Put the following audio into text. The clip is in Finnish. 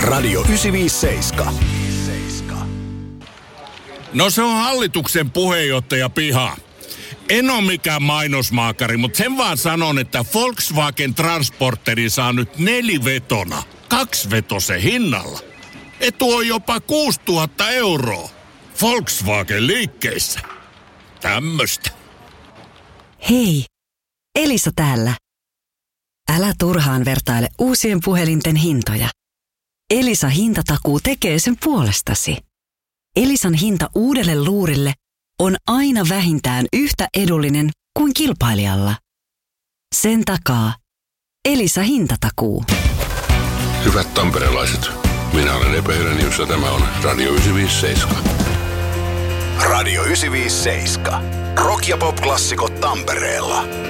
Radio 957. No se on hallituksen puheenjohtaja Piha. En ole mikään mainosmaakari, mutta sen vaan sanon, että Volkswagen Transporteri saa nyt 4-vetona, 2-vetosen hinnalla. Etu on jopa 6 000 €. Volkswagen liikkeissä. Tämmöstä. Hei, Elisa täällä. Älä turhaan vertaile uusien puhelinten hintoja. Elisa hintatakuu tekee sen puolestasi. Elisan hinta uudelle luurille on aina vähintään yhtä edullinen kuin kilpailijalla. Sen takaa Elisa hintatakuu. Hyvät tamperelaiset, minä olen Epe Helenius ja tämä on Radio 957. Radio 957. Rock- ja pop-klassikot Tampereella.